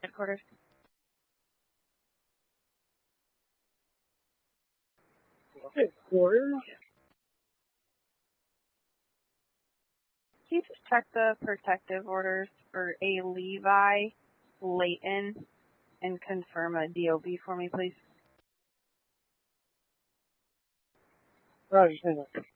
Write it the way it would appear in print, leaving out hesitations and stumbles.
Headquarters. Headquarters? Can you just check the protective orders for a Levi Layton and confirm a DOB for me, please? Right, hang on.